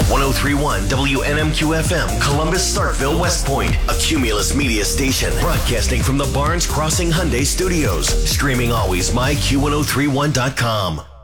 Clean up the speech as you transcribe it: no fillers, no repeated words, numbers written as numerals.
1031 WNMQ FM, Columbus, Starkville, West Point, a Cumulus Media station, broadcasting from the Barnes Crossing Hyundai Studios. Streaming always, myQ1031.com.